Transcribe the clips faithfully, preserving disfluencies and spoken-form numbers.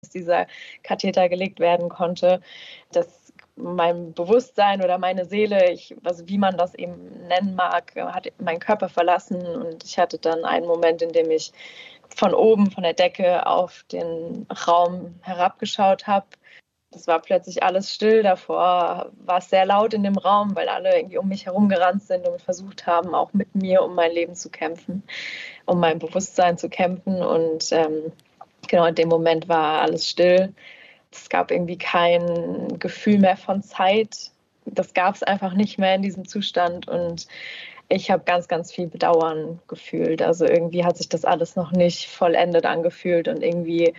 dass dieser Katheter gelegt werden konnte, dass mein Bewusstsein oder meine Seele, ich, also wie man das eben nennen mag, hat meinen Körper verlassen und ich hatte dann einen Moment, in dem ich von oben, von der Decke auf den Raum herabgeschaut habe. Es war plötzlich alles still. Davor war es sehr laut in dem Raum, weil alle irgendwie um mich herum gerannt sind und versucht haben, auch mit mir um mein Leben zu kämpfen, um mein Bewusstsein zu kämpfen. Und ähm, genau in dem Moment war alles still. Es gab irgendwie kein Gefühl mehr von Zeit. Das gab es einfach nicht mehr in diesem Zustand. Und ich habe ganz, ganz viel Bedauern gefühlt. Also irgendwie hat sich das alles noch nicht vollendet angefühlt und irgendwie,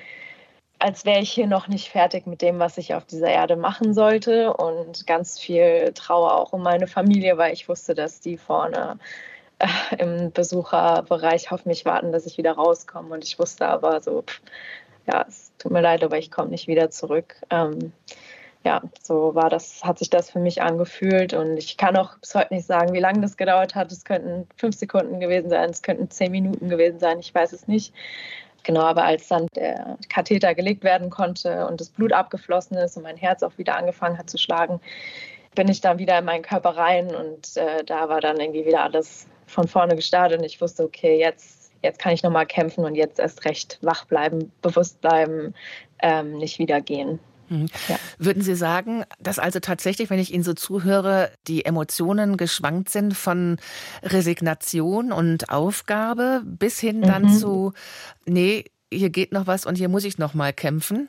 als wäre ich hier noch nicht fertig mit dem, was ich auf dieser Erde machen sollte. Und ganz viel Trauer auch um meine Familie, weil ich wusste, dass die vorne äh, im Besucherbereich auf mich warten, dass ich wieder rauskomme. Und ich wusste aber so, pff, ja, es tut mir leid, aber ich komme nicht wieder zurück. Ähm, ja, so war das, hat sich das für mich angefühlt. Und ich kann auch bis heute nicht sagen, wie lange das gedauert hat. Es könnten fünf Sekunden gewesen sein, es könnten zehn Minuten gewesen sein, ich weiß es nicht. Genau, aber als dann der Katheter gelegt werden konnte und das Blut abgeflossen ist und mein Herz auch wieder angefangen hat zu schlagen, bin ich dann wieder in meinen Körper rein und äh, da war dann irgendwie wieder alles von vorne gestartet und ich wusste, okay, jetzt, jetzt kann ich nochmal kämpfen und jetzt erst recht wach bleiben, bewusst bleiben, ähm, nicht wieder gehen. Ja. Würden Sie sagen, dass also tatsächlich, wenn ich Ihnen so zuhöre, die Emotionen geschwankt sind von Resignation und Aufgabe bis hin dann Mhm. zu, nee, hier geht noch was und hier muss ich noch mal kämpfen?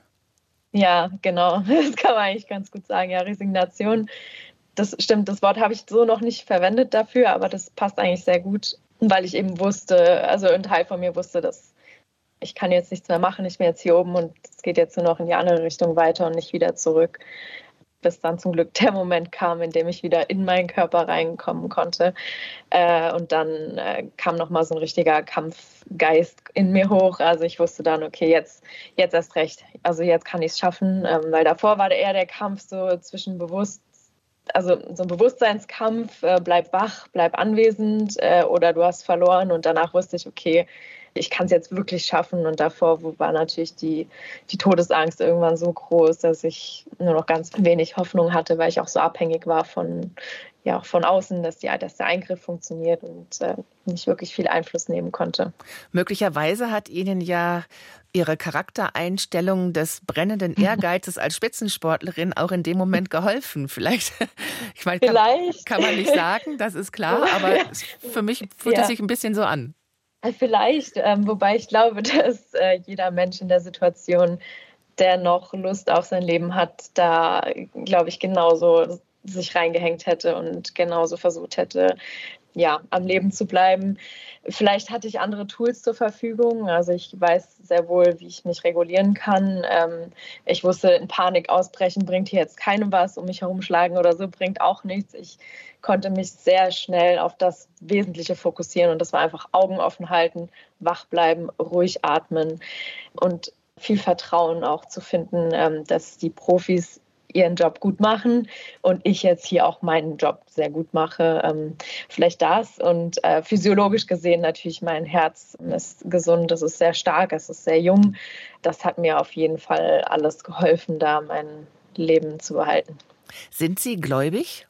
Ja, genau. Das kann man eigentlich ganz gut sagen. Ja, Resignation, das stimmt, das Wort habe ich so noch nicht verwendet dafür, aber das passt eigentlich sehr gut, weil ich eben wusste, also ein Teil von mir wusste, dass ich kann jetzt nichts mehr machen, ich bin jetzt hier oben und es geht jetzt nur noch in die andere Richtung weiter und nicht wieder zurück. Bis dann zum Glück der Moment kam, in dem ich wieder in meinen Körper reinkommen konnte. Äh, und dann äh, kam nochmal so ein richtiger Kampfgeist in mir hoch. Also ich wusste dann, okay, jetzt, jetzt erst recht. Also jetzt kann ich es schaffen, ähm, weil davor war eher der Kampf so zwischen bewusst, also so ein Bewusstseinskampf, äh, bleib wach, bleib anwesend äh, oder du hast verloren. Und danach wusste ich, okay, ich kann es jetzt wirklich schaffen. Und davor war natürlich die, die Todesangst irgendwann so groß, dass ich nur noch ganz wenig Hoffnung hatte, weil ich auch so abhängig war von, ja, von außen, dass, die, dass der Eingriff funktioniert und äh, nicht wirklich viel Einfluss nehmen konnte. Möglicherweise hat Ihnen ja Ihre Charaktereinstellung des brennenden Ehrgeizes als Spitzensportlerin auch in dem Moment geholfen. Vielleicht, ich meine, kann, kann man nicht sagen, das ist klar, aber für mich fühlt es ja. sich ein bisschen so an. Vielleicht, ähm, wobei ich glaube, dass äh, jeder Mensch in der Situation, der noch Lust auf sein Leben hat, da, glaube ich, genauso sich reingehängt hätte und genauso versucht hätte, ja, am Leben zu bleiben. Vielleicht hatte ich andere Tools zur Verfügung. Also ich weiß sehr wohl, wie ich mich regulieren kann. Ähm, ich wusste, in Panik ausbrechen bringt hier jetzt keinem was, um mich herumschlagen oder so bringt auch nichts. Ich konnte mich sehr schnell auf das Wesentliche fokussieren und das war einfach Augen offen halten, wach bleiben, ruhig atmen und viel Vertrauen auch zu finden, ähm, dass die Profis ihren Job gut machen und ich jetzt hier auch meinen Job sehr gut mache. Ähm, vielleicht das und äh, physiologisch gesehen natürlich mein Herz ist gesund, es ist sehr stark, es ist sehr jung. Das hat mir auf jeden Fall alles geholfen, da mein Leben zu behalten. Sind Sie gläubig?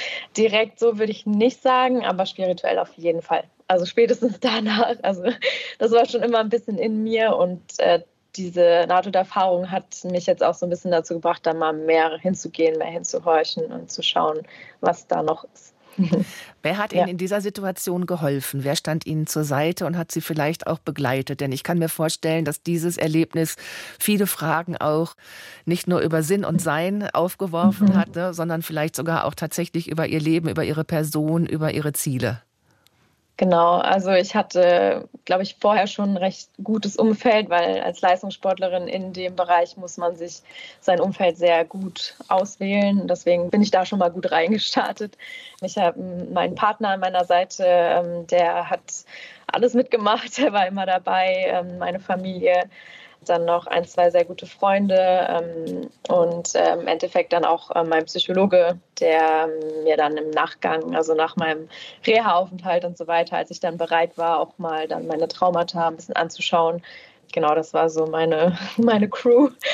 Direkt so würde ich nicht sagen, aber spirituell auf jeden Fall. Also spätestens danach. Also das war schon immer ein bisschen in mir und äh, diese Nahtoderfahrung hat mich jetzt auch so ein bisschen dazu gebracht, da mal mehr hinzugehen, mehr hinzuhorchen und zu schauen, was da noch ist. Wer hat Ja. Ihnen in dieser Situation geholfen? Wer stand Ihnen zur Seite und hat Sie vielleicht auch begleitet? Denn ich kann mir vorstellen, dass dieses Erlebnis viele Fragen auch nicht nur über Sinn und Sein aufgeworfen Mhm. hat, ne, sondern vielleicht sogar auch tatsächlich über Ihr Leben, über Ihre Person, über Ihre Ziele. Genau, also ich hatte, glaube ich, vorher schon ein recht gutes Umfeld, weil als Leistungssportlerin in dem Bereich muss man sich sein Umfeld sehr gut auswählen. Deswegen bin ich da schon mal gut reingestartet. Ich habe meinen Partner an meiner Seite, der hat alles mitgemacht, der war immer dabei, meine Familie. Dann noch ein, zwei sehr gute Freunde ähm, und äh, im Endeffekt dann auch äh, mein Psychologe, der ähm, mir dann im Nachgang, also nach meinem Reha-Aufenthalt und so weiter, als ich dann bereit war, auch mal dann meine Traumata ein bisschen anzuschauen. Genau, das war so meine, meine Crew.